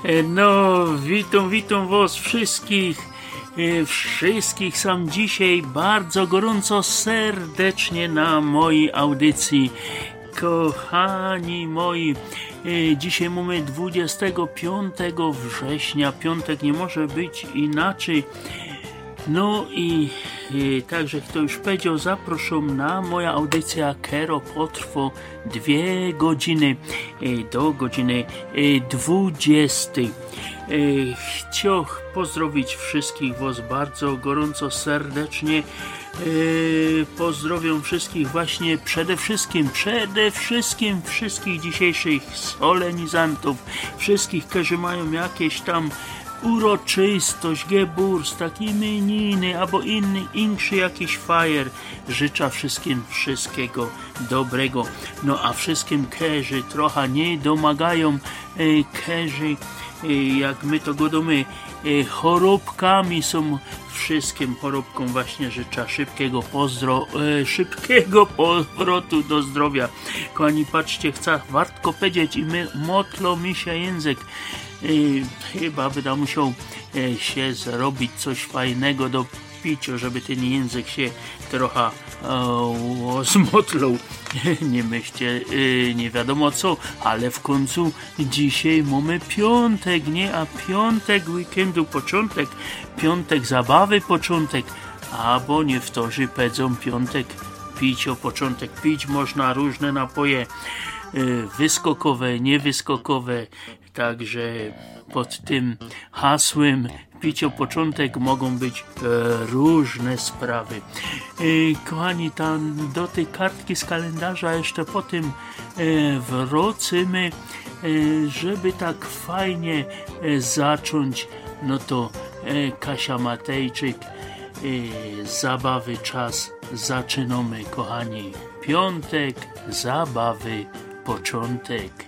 No, witam was wszystkich. Wszystkich sam dzisiaj bardzo gorąco, serdecznie na mojej audycji. Kochani moi, dzisiaj mamy 25 września, piątek, nie może być inaczej. No i także kto już powiedział, zapraszam na moja audycja, która potrwa 2 godziny do godziny 20. Chciałbym pozdrowić wszystkich was bardzo gorąco, serdecznie. Pozdrawiam wszystkich właśnie przede wszystkim wszystkich dzisiejszych solenizantów, wszystkich, którzy mają jakieś tam uroczystość, geburs, takie imieniny, albo inny jakiś fajer. Życzę wszystkim wszystkiego dobrego. No a wszystkim, którzy trochę nie domagają, którzy, jak my to godamy, chorobkami są, wszystkim chorobkom właśnie życzę szybkiego powrotu do zdrowia. Kochani, patrzcie, chcę wartko powiedzieć i motlo mi się język. Chyba będę musiał się zrobić coś fajnego do picia, żeby ten język się trochę zmotlał. Nie myślcie, nie wiadomo co, ale w końcu dzisiaj mamy piątek, nie? A piątek weekendu początek, piątek zabawy początek, albo niektórzy powiedzą piątek picio początek. Pić można różne napoje, wyskokowe, niewyskokowe, także pod tym hasłem picio początek mogą być różne sprawy. Kochani, tam do tej kartki z kalendarza jeszcze po tym wrócimy, żeby tak fajnie zacząć. No to Kasia Matejczyk, zabawy czas, zaczynamy, kochani. Piątek, zabawy, początek.